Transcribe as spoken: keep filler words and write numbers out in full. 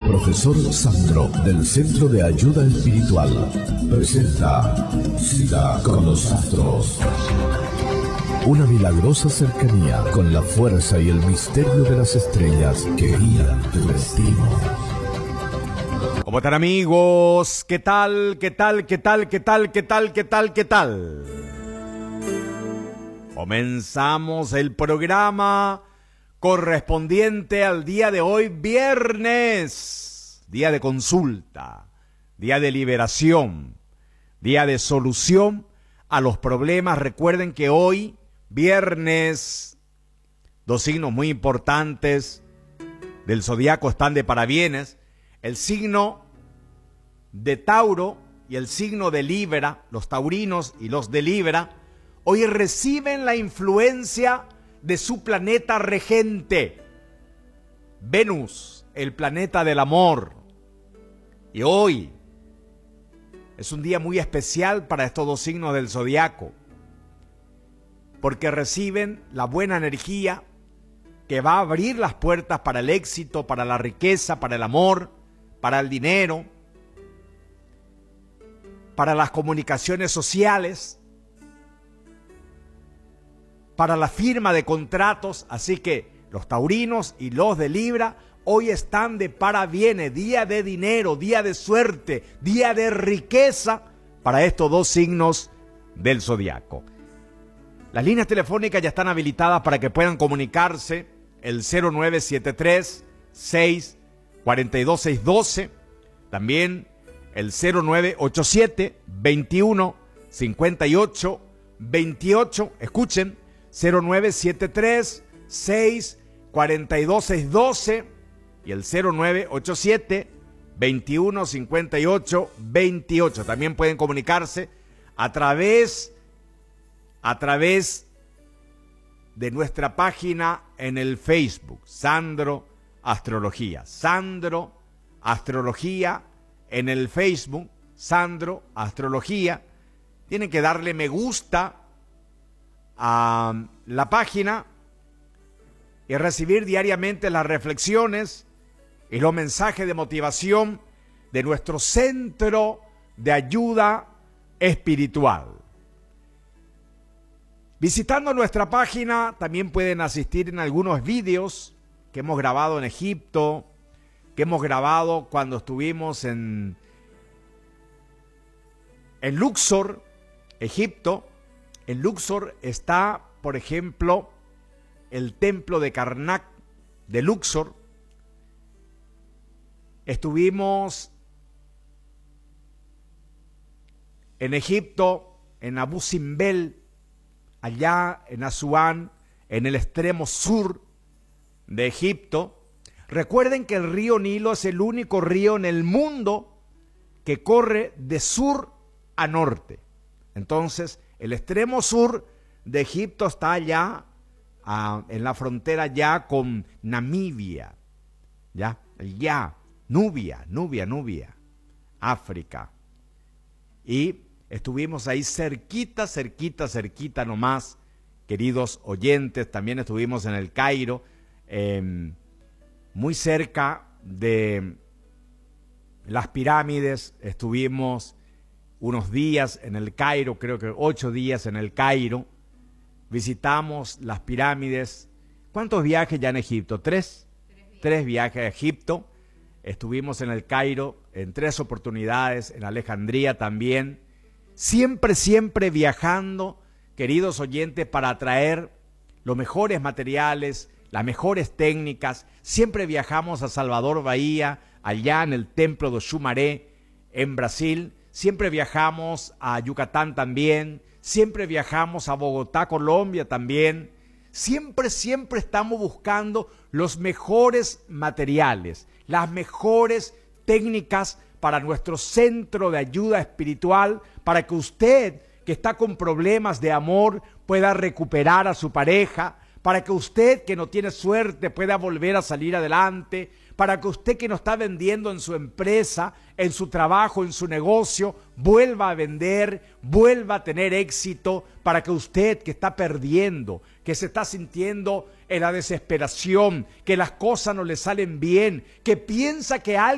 Profesor Sandro, del Centro de Ayuda Espiritual, presenta Cita con los Astros. Una milagrosa cercanía con la fuerza y el misterio de las estrellas que guían tu destino. ¿Cómo están, amigos? ¿Qué tal? ¿Qué tal? ¿Qué tal? ¿Qué tal? ¿Qué tal? ¿Qué tal? ¿Qué tal? Comenzamos el programa correspondiente al día de hoy, viernes, día de consulta, día de liberación, día de solución a los problemas. Recuerden que hoy, viernes, dos signos muy importantes del zodiaco están de parabienes. El signo de Tauro y el signo de Libra, los taurinos y los de Libra, hoy reciben la influencia de su planeta regente, Venus, el planeta del amor. Y hoy es un día muy especial para estos dos signos del zodiaco, porque reciben la buena energía que va a abrir las puertas para el éxito, para la riqueza, para el amor, para el dinero, para las comunicaciones sociales, para la firma de contratos. Así que los taurinos y los de Libra hoy están de parabienes, día de dinero, día de suerte, día de riqueza para estos dos signos del zodiaco. Las líneas telefónicas ya están habilitadas para que puedan comunicarse, el cero nueve siete tres, seis cuatro dos, seis uno dos, también el cero nueve ocho siete, veintiuno, cincuenta y ocho, veintiocho, escuchen, cero nueve siete tres, seis cuatro dos, seis uno dos y el cero nueve ocho siete, veintiuno, cincuenta y ocho, veintiocho. También pueden comunicarse a través, a través de nuestra página en el Facebook, Sandro Astrología. Sandro Astrología en el Facebook, Sandro Astrología. Tienen que darle me gusta a la página y recibir diariamente las reflexiones y los mensajes de motivación de nuestro Centro de Ayuda Espiritual. Visitando nuestra página también pueden asistir en algunos vídeos que hemos grabado en Egipto, que hemos grabado cuando estuvimos en, en Luxor, Egipto. En Luxor está, por ejemplo, el templo de Karnak de Luxor. Estuvimos en Egipto, en Abu Simbel, allá en Asuán, en el extremo sur de Egipto. Recuerden que el río Nilo es el único río en el mundo que corre de sur a norte. Entonces, el extremo sur de Egipto está allá, ah, en la frontera ya con Namibia, ya, ya, Nubia, Nubia, Nubia, África. Y estuvimos ahí cerquita, cerquita, cerquita nomás, queridos oyentes. También estuvimos en el Cairo, eh, muy cerca de las pirámides. Estuvimos unos días en el Cairo, creo que ocho días en el Cairo. Visitamos las pirámides. ¿Cuántos viajes ya en Egipto? ¿Tres? Tres viajes, tres viajes a Egipto. Estuvimos en el Cairo en tres oportunidades, en Alejandría también. Siempre, siempre viajando, queridos oyentes, para traer los mejores materiales, las mejores técnicas. Siempre viajamos a Salvador Bahía, allá en el templo de Xumaré, en Brasil. Siempre viajamos a Yucatán también, siempre viajamos a Bogotá, Colombia también. Siempre, siempre estamos buscando los mejores materiales, las mejores técnicas para nuestro centro de ayuda espiritual, para que usted que está con problemas de amor pueda recuperar a su pareja, para que usted que no tiene suerte pueda volver a salir adelante, para que usted que no está vendiendo en su empresa, en su trabajo, en su negocio, vuelva a vender, vuelva a tener éxito, para que usted que está perdiendo, que se está sintiendo en la desesperación, que las cosas no le salen bien, que piensa que alguien